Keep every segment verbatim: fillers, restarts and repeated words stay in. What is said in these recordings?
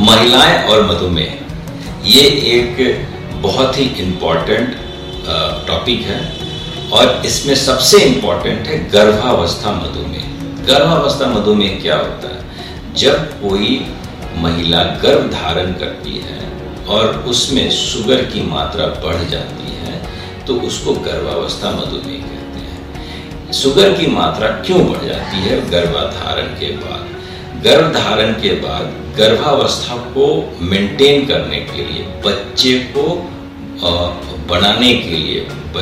महिलाएं और मधुमेह, ये एक बहुत ही इम्पॉर्टेंट टॉपिक है और इसमें सबसे इम्पॉर्टेंट है गर्भावस्था मधुमेह। गर्भावस्था मधुमेह क्या होता है? जब कोई महिला गर्भ धारण करती है और उसमें शुगर की मात्रा बढ़ जाती है तो उसको गर्भावस्था मधुमेह कहते हैं। शुगर की मात्रा क्यों बढ़ जाती है गर्भधारण के बाद? गर्भधारण के बाद गर्भावस्था को मेंटेन करने के लिए, बच्चे को बनाने के लिए,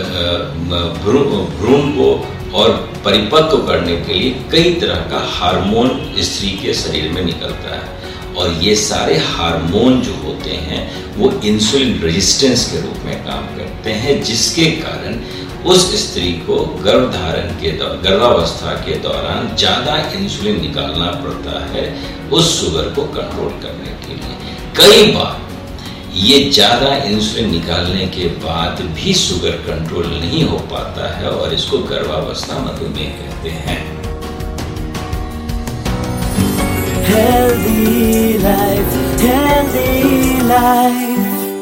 भ्रूण को और परिपक्व करने के लिए कई तरह का हार्मोन स्त्री के शरीर में निकलता है और ये सारे हार्मोन जो होते हैं वो इंसुलिन रेजिस्टेंस के रूप में काम करते हैं, जिसके कारण उस स्त्री को गर्भधारण के गर्भावस्था के दौरान ज़्यादा इंसुलिन निकालना पड़ता है उस शुगर को कंट्रोल करने के लिए। कई बार ये ज़्यादा इंसुलिन निकालने के बाद भी शुगर कंट्रोल नहीं हो पाता है और इसको गर्भावस्था मधुमेह कहते हैं। Healthy life, healthy life।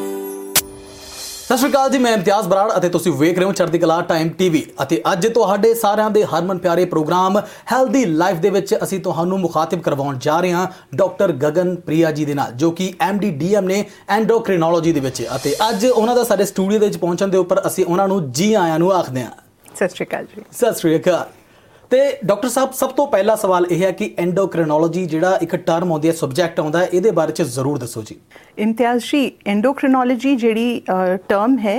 ਸਤਿ ਸ਼੍ਰੀ ਅਕਾਲ ਜੀ, ਮੈਂ ਇਮਤਿਆਜ਼ ਬਰਾੜ ਅਤੇ ਤੁਸੀਂ ਵੇਖ ਰਹੇ ਹੋ ਚੜ੍ਹਦੀ ਕਲਾ ਟਾਈਮ ਟੀਵੀ ਅਤੇ ਅੱਜ ਤੁਹਾਡੇ ਸਾਰਿਆਂ ਦੇ ਹਰਮਨ ਪਿਆਰੇ ਪ੍ਰੋਗਰਾਮ ਹੈਲਦੀ ਲਾਈਫ ਦੇ ਵਿੱਚ ਅਸੀਂ ਤੁਹਾਨੂੰ ਮੁਖਾਤਿਬ ਕਰਵਾਉਣ ਜਾ ਰਹੇ ਹਾਂ ਡਾਕਟਰ ਗਗਨ ਪ੍ਰਿਆ ਜੀ ਦੇ ਨਾਲ, ਜੋ ਕਿ ਐਮ ਡੀ ਡੀ ਐਮ ਨੇ ਐਂਡੋਕ੍ਰਿਨੋਲੋਜੀ ਦੇ ਵਿੱਚ, ਅਤੇ ਅੱਜ ਉਹਨਾਂ ਦਾ ਸਾਡੇ ਸਟੂਡੀਓ ਦੇ ਵਿੱਚ ਪਹੁੰਚਣ ਦੇ ਉੱਪਰ ਅਸੀਂ ਉਹਨਾਂ ਨੂੰ ਜੀ ਆਇਆਂ ਨੂੰ ਆਖਦੇ ਹਾਂ। ਸਤਿ ਸ਼੍ਰੀ ਅਕਾਲ ਜੀ। ਸਤਿ ਸ਼੍ਰੀ ਅਕਾਲ। ਤੇ ਡਾਕਟਰ ਸਾਹਿਬ, ਸਭ ਤੋਂ ਪਹਿਲਾ ਸਵਾਲ ਇਹ ਹੈ ਕਿ ਐਂਡੋਕ੍ਰਿਨੋਲੋਜੀ ਜਿਹੜਾ ਇੱਕ ਟਰਮ ਆਉਂਦੀ ਹੈ, ਸਬਜੈਕਟ ਆਉਂਦਾ ਹੈ, ਇਹਦੇ ਬਾਰੇ 'ਚ ਜ਼ਰੂਰ ਦੱਸੋ ਜੀ। ਇਮਤਿਆਜ਼ ਜੀ, ਐਂਡੋਕ੍ਰਿਨੋਲੋਜੀ ਜਿਹੜੀ ਟਰਮ ਹੈ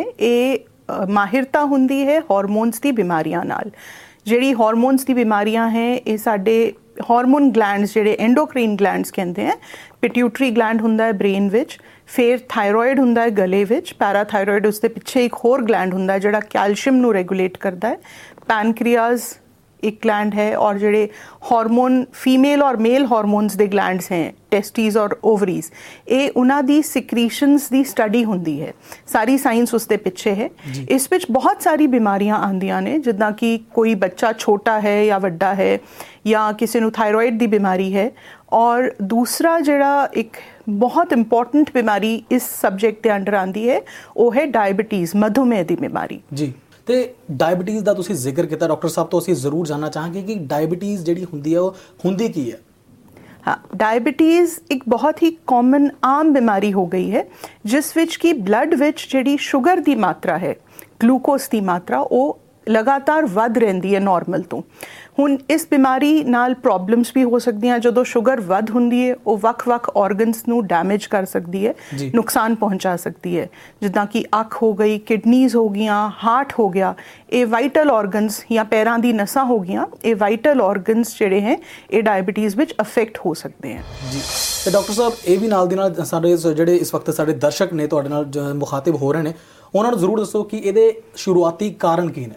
ਇਹ ਮਾਹਿਰਤਾ ਹੁੰਦੀ ਹੈ ਹਾਰਮੋਨਸ ਦੀ ਬਿਮਾਰੀਆਂ ਨਾਲ। ਜਿਹੜੀ ਹਾਰਮੋਨਸ ਦੀ ਬਿਮਾਰੀਆਂ ਹੈ ਇਹ ਸਾਡੇ ਹਾਰਮੋਨ ਗਲੈਂਡਸ ਜਿਹੜੇ ਐਂਡੋਕ੍ਰੀਨ ਗਲੈਂਡਸ ਕਹਿੰਦੇ ਹੈ। ਪਿਟਿਊਟਰੀ ਗਲੈਂਡ ਹੁੰਦਾ ਹੈ ਬ੍ਰੇਨ ਵਿੱਚ, ਫਿਰ ਥਾਇਰੋਇਡ ਹੁੰਦਾ ਹੈ ਗਲੇ ਵਿੱਚ, ਪੈਰਾਥਾਇਰੋਇਡ ਉਸਦੇ ਪਿੱਛੇ ਇੱਕ ਹੋਰ ਗਲੈਂਡ ਹੁੰਦਾ ਜਿਹੜਾ ਕੈਲਸ਼ੀਅਮ ਨੂੰ ਰੈਗੂਲੇਟ ਕਰਦਾ ਹੈ, ਪੈਨਕ੍ਰੀਆਸ एक ग्लैंड है, और जोड़े हार्मोन फीमेल और मेल हार्मोन्स दे ग्लैंड्स हैं, टेस्टीज और ओवरीज, ये उन्हां दी सिक्रीशंस दी स्टडी हुंदी है। सारी साइंस उसके पिछे है। इस विच बहुत सारी बीमारियां आंदियां ने, जिद्दां कि कोई बच्चा छोटा है या वड्डा है या किसी नूं थायरॉइड दी बीमारी है, और दूसरा जिहड़ा एक बहुत इंपॉर्टेंट बीमारी इस सब्जेक्ट के अंडर आंदी है वो है डायबिटीज़, मधुमेह दी बीमारी जी। ਤੇ ਡਾਇਬਟੀਜ਼ ਦਾ ਤੁਸੀਂ ਜ਼ਿਕਰ ਕੀਤਾ ਡਾਕਟਰ ਸਾਹਿਬ, ਤੋਂ ਅਸੀਂ ਜ਼ਰੂਰ ਜਾਣਨਾ ਚਾਹਾਂਗੇ ਕਿ ਡਾਇਬਟੀਜ਼ ਜਿਹੜੀ ਹੁੰਦੀ ਹੈ ਉਹ ਹੁੰਦੀ ਕੀ ਹੈ? हाँ, डायबिटीज़ एक बहुत ही कॉमन आम बीमारी हो गई है जिस विच की ब्लड विच जिहड़ी शुगर दी मात्रा है, ग्लूकोज दी मात्रा वो लगातार वध रहिंदी है नॉर्मल तो। हुण इस बीमारी नाल प्रॉब्लम्स भी हो सकदियां। जदों शुगर वध हुंदी है वो वख-वख ऑर्गनस नूं डैमेज कर सकदी है, नुकसान पहुंचा सकती है, जिद्दां कि अख हो गई, किडनीज़ हो गईयां, हार्ट हो गया। ये वाइटल ऑर्गनस या पैरां दी नसां हो गईयां, ये वाइटल ऑर्गनस जिहड़े हैं ये डायबिटीज़ विच अफेक्ट हो सकते हैं जी। तो डॉक्टर साहब ये भी नाल दी नाल साडे जिहड़े इस वक्त साडे दर्शक ने तुहाडे नाल मुखातिब हो रहे हैं, उन्हां नूं जरूर दसो कि इहदे शुरुआती कारण की ने?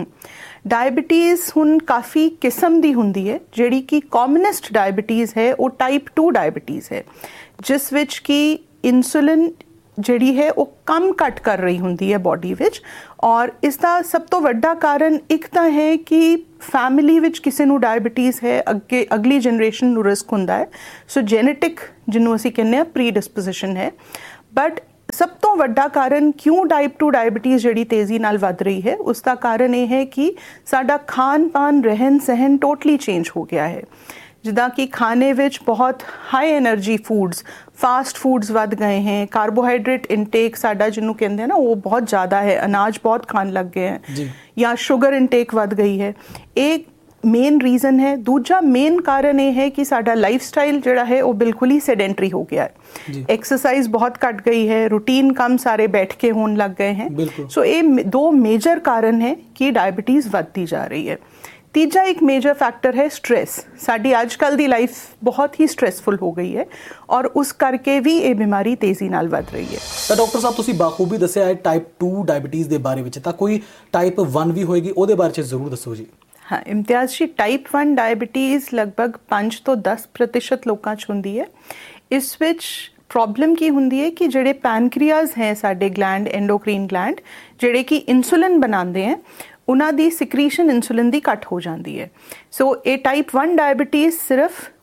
डायबिटीज़ हुण काफ़ी किस्म दी हुंदी है। जिहड़ी कि कॉमनेस्ट डायबिटीज़ है वो टाइप टू डायबिटीज़ है, जिस विच कि इंसुलिन जिहड़ी है वो कम घट कर रही हुंदी है बॉडी विच। और इसका सब तो वड्डा कारण एक तो है कि फैमिली विच किसी नूं डायबिटीज़ है, अगे अगली जनरेशन नूं रिस्क हुंदा है। सो जेनेटिक जिन्हों असीं कहने प्री डिस्पोजिशन है। बट सब तो वड्डा कारण क्यों टाइप टू डायबिटीज़ जिहड़ी तेज़ी नाल वध रही है, उसका कारण ये है कि साडा खान पान रहन सहन टोटली चेंज हो गया है। जिदा कि खाने विच बहुत high energy foods, fast foods वध गए हैं, कार्बोहाइड्रेट इनटेक साडा जिन्हों कहते हैं ना वो बहुत ज़्यादा है, अनाज बहुत खान लग गए हैं, या शुगर इनटेक वध गई है। एक मेन रीज़न है। दूजा मेन कारण ये है कि साडा लाइफ स्टाइल जिहड़ा है वो बिल्कुल ही सेडेंटरी हो गया है। एक्सरसाइज बहुत घट गई है, रूटीन काम सारे बैठ के होने लग गए हैं। सो ये दो मेजर कारण है कि डायबिटीज़ बढ़ती जा रही है। तीजा एक मेजर फैक्टर है स्ट्रेस। साडी आजकल दी लाइफ बहुत ही स्ट्रेसफुल हो गई है और उस करके भी ये बीमारी तेज़ी नाल वध रही है। तो डॉक्टर साहब तुसीं बाखूबी दस्सिया है टाइप टू डायबिटीज़ के बारे में, तो कोई टाइप वन भी होएगी, ਉਹਦੇ बारे च जरूर दसो जी। हाँ, इम्तियाज़ जी, टाइप वन डायबिटीज़ लगभग पाँच तो दस प्रतिशत लोगों च हुंदी है। इस विच प्रॉब्लम की हुंदी है कि जिहड़े पैनक्रियाज हैं साडे ग्लैंड, एंडोक्रीन ग्लैंड, जिहड़े कि इंसुलिन बनाते हैं, उन्हां दी सिक्रीशन इंसुलिन दी घट हो जाती है। सो ये टाइप वन डायबिटीज़ सिर्फ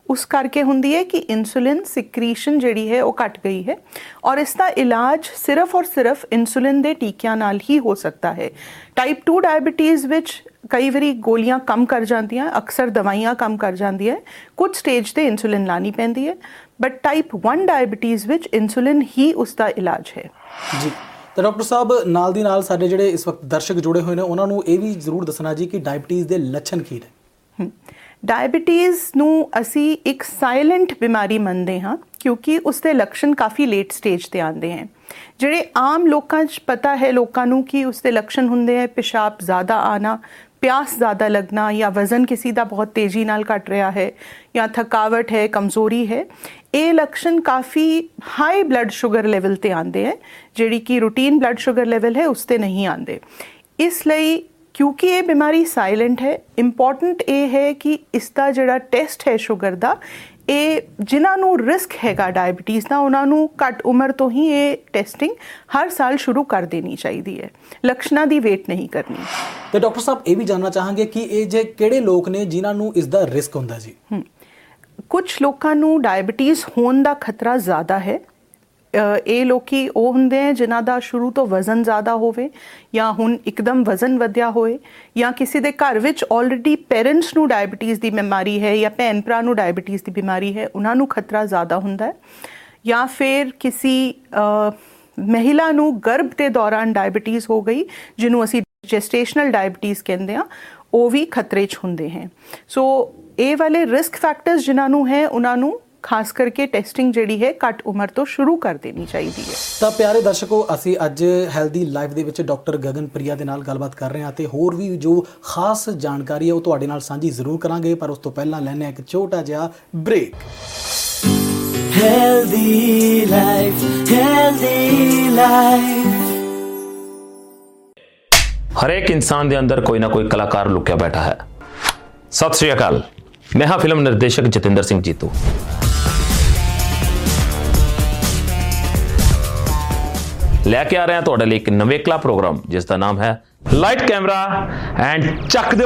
ਉਸ ਕਰਕੇ ਹੁੰਦੀ ਹੈ ਕਿ ਇਨਸੂਲਿਨ ਸਿਕ੍ਰੀਸ਼ਨ ਜਿਹੜੀ ਹੈ ਉਹ ਘਟ ਗਈ ਹੈ ਔਰ ਇਸ ਦਾ ਇਲਾਜ ਸਿਰਫ ਔਰ ਸਿਰਫ ਇਨਸੂਲਿਨ ਦੇ ਟੀਕਿਆਂ ਨਾਲ ਹੀ ਹੋ ਸਕਦਾ ਹੈ। ਟਾਈਪ ਟੂ ਡਾਇਬੀਟੀਜ਼ ਵਿੱਚ ਕਈ ਵਾਰੀ ਗੋਲੀਆਂ ਕੰਮ ਕਰ ਜਾਂਦੀਆਂ, ਅਕਸਰ ਦਵਾਈਆਂ ਕੰਮ ਕਰ ਜਾਂਦੀਆਂ, ਕੁਝ ਸਟੇਜ ਤੇ ਇਨਸੂਲਿਨ ਲਾਣੀ ਪੈਂਦੀ ਹੈ, ਬਟ ਟਾਈਪ ਵਨ ਡਾਇਬੀਟੀਜ਼ ਵਿੱਚ ਇਨਸੂਲਿਨ ਹੀ ਉਸ ਦਾ ਇਲਾਜ ਹੈ। ਜੀ ਤਾਂ ਡਾਕਟਰ ਸਾਹਿਬ, ਨਾਲ ਦੀ ਨਾਲ ਸਾਡੇ ਜਿਹੜੇ ਇਸ ਵਕਤ ਦਰਸ਼ਕ ਜੁੜੇ ਹੋਏ ਨੇ ਉਹਨਾਂ ਨੂੰ ਇਹ ਵੀ ਜ਼ਰੂਰ ਦੱਸਣਾ ਜੀ ਕਿ ਡਾਇਬੀਟੀਜ਼ ਦੇ ਲੱਛਣ ਕੀ ਨੇ। ਡਾਇਬੀਟੀਜ਼ ਨੂੰ ਅਸੀਂ ਇੱਕ ਸਾਇਲੈਂਟ ਬਿਮਾਰੀ ਮੰਨਦੇ ਹਾਂ ਕਿਉਂਕਿ ਉਸ ਦੇ ਲੱਛਣ ਕਾਫੀ ਲੇਟ ਸਟੇਜ ਤੇ ਆਉਂਦੇ ਹਨ। ਜਿਹੜੇ ਆਮ ਲੋਕਾਂ 'ਚ ਪਤਾ ਹੈ ਲੋਕਾਂ ਨੂੰ ਕਿ ਉਸ ਦੇ ਲੱਛਣ ਹੁੰਦੇ ਹੈ ਪਿਸ਼ਾਬ ਜ਼ਿਆਦਾ ਆਣਾ, ਪਿਆਸ ਜ਼ਿਆਦਾ ਲੱਗਣਾ, ਜਾਂ ਵਜ਼ਨ ਕਿਸੇ ਦਾ ਬਹੁਤ ਤੇਜ਼ੀ ਨਾਲ ਘਟ ਰਿਹਾ ਹੈ, ਜਾਂ ਥਕਾਵਟ ਹੈ, ਕਮਜ਼ੋਰੀ ਹੈ। ਇਹ ਲੱਛਣ ਕਾਫੀ ਹਾਈ ਬਲੱਡ ਸ਼ੂਗਰ ਲੈਵਲ ਤੇ ਆਉਂਦੇ ਹੈ, ਜਿਹੜੀ ਕਿ ਰੂਟੀਨ ਬਲੱਡ ਸ਼ੂਗਰ ਲੈਵਲ ਹੈ ਉਸ ਤੇ ਨਹੀਂ ਆਉਂਦੇ। ਇਸ ਲਈ ਕਿਉਂਕਿ ਇਹ ਬਿਮਾਰੀ ਸਾਇਲੈਂਟ ਹੈ, ਇੰਪੋਰਟੈਂਟ ਇਹ ਹੈ ਕਿ ਇਸ ਦਾ ਜਿਹੜਾ ਟੈਸਟ ਹੈ ਸ਼ੂਗਰ ਦਾ, ਇਹ ਜਿਨ੍ਹਾਂ ਨੂੰ ਰਿਸਕ ਹੈਗਾ ਡਾਇਬੀਟੀਜ਼ ਦਾ ਉਹਨਾਂ ਨੂੰ ਘੱਟ ਉਮਰ ਤੋਂ ਹੀ ਇਹ ਟੈਸਟਿੰਗ ਹਰ ਸਾਲ ਸ਼ੁਰੂ ਕਰ ਦੇਣੀ ਚਾਹੀਦੀ ਹੈ, ਲੱਛਣਾਂ ਦੀ ਵੇਟ ਨਹੀਂ ਕਰਨੀ। ਤੇ ਡਾਕਟਰ ਸਾਹਿਬ ਇਹ ਵੀ ਜਾਣਨਾ ਚਾਹਾਂਗੇ ਕਿ ਇਹ ਜੇ ਕਿਹੜੇ ਲੋਕ ਨੇ ਜਿਨ੍ਹਾਂ ਨੂੰ ਇਸ ਦਾ ਰਿਸਕ ਹੁੰਦਾ ਜੀ? ਕੁਝ ਲੋਕਾਂ ਨੂੰ ਡਾਇਬੀਟੀਜ਼ ਹੋਣ ਦਾ ਖਤਰਾ ਜ਼ਿਆਦਾ ਹੈ। ਇਹ ਲੋਕੀ ਉਹ ਹੁੰਦੇ ਹੈ ਜਿਨ੍ਹਾਂ ਦਾ ਸ਼ੁਰੂ ਤੋਂ ਵਜ਼ਨ ਜ਼ਿਆਦਾ ਹੋਵੇ, ਜਾਂ ਹੁਣ ਇੱਕਦਮ ਵਜ਼ਨ ਵਧਿਆ ਹੋਏ, ਜਾਂ ਕਿਸੇ ਦੇ ਘਰ ਵਿੱਚ ਆਲਰੇਡੀ ਪੇਰੈਂਟਸ ਨੂੰ ਡਾਇਬੀਟੀਜ਼ ਦੀ ਬਿਮਾਰੀ ਹੈ ਜਾਂ ਭੈਣ ਭਰਾ ਨੂੰ ਡਾਇਬੀਟੀਜ਼ ਦੀ ਬਿਮਾਰੀ ਹੈ, ਉਹਨਾਂ ਨੂੰ ਖਤਰਾ ਜ਼ਿਆਦਾ ਹੁੰਦਾ ਹੈ। ਜਾਂ ਫਿਰ ਕਿਸੇ ਮਹਿਲਾ ਨੂੰ ਗਰਭ ਦੇ ਦੌਰਾਨ ਡਾਇਬੀਟੀਜ਼ ਹੋ ਗਈ, ਜਿਹਨੂੰ ਅਸੀਂ ਜੈਸਟੇਸ਼ਨਲ ਡਾਇਬੀਟੀਜ਼ ਕਹਿੰਦੇ ਹਾਂ, ਉਹ ਵੀ ਖਤਰੇ 'ਚ ਹੁੰਦੇ ਹੈ। ਸੋ ਇਹ ਵਾਲੇ ਰਿਸਕ ਫੈਕਟਰਸ ਜਿਨ੍ਹਾਂ ਨੂੰ ਹੈ ਉਹਨਾਂ ਨੂੰ ਖਾਸ ਕਰਕੇ ਟੈਸਟਿੰਗ ਜਿਹੜੀ ਹੈ ਘੱਟ ਉਮਰ ਤੋਂ ਸ਼ੁਰੂ ਕਰ ਦੇਣੀ ਚਾਹੀਦੀ ਹੈ। ਤਾਂ ਪਿਆਰੇ ਦਰਸ਼ਕੋ, ਅਸੀਂ ਅੱਜ ਹੈਲਦੀ ਲਾਈਫ ਦੇ ਵਿੱਚ ਡਾਕਟਰ ਗਗਨਪ੍ਰਿਆ ਦੇ ਨਾਲ ਗੱਲਬਾਤ ਕਰ ਰਹੇ ਹਾਂ ਤੇ ਹੋਰ ਵੀ ਜੋ ਖਾਸ ਜਾਣਕਾਰੀ ਹੈ ਉਹ ਤੁਹਾਡੇ ਨਾਲ ਸਾਂਝੀ ਜ਼ਰੂਰ ਕਰਾਂਗੇ, ਪਰ ਉਸ ਤੋਂ ਪਹਿਲਾਂ ਲੈਣੇ ਆ ਇੱਕ ਛੋਟਾ ਜਿਹਾ break. Healthy life, healthy life। ਹਰੇਕ ਇਨਸਾਨ ਦੇ ਅੰਦਰ ਕੋਈ ਨਾ ਕੋਈ ਕਲਾਕਾਰ ਲੁਕਿਆ ਬੈਠਾ ਹੈ। ਸਤਿ ਸ਼੍ਰੀ ਅਕਾਲ, ਮੈਂ ਹਾਂ ਫਿਲਮ ਨਿਰਦੇਸ਼ਕ ਜਤਿੰਦਰ ਸਿੰਘ ਜੀਤੂ। ਲੈ ਕੇ ਆ ਰਹੇ ਹਾਂ ਤੁਹਾਡੇ ਲਈ ਇੱਕ ਨਵੇਕਲਾ ਪ੍ਰੋਗਰਾਮ ਜਿਸ ਦਾ ਨਾਮ ਹੈ ਲਾਈਟ ਕੈਮਰਾ ਐਂਡ ਚੱਕ ਦਿਓ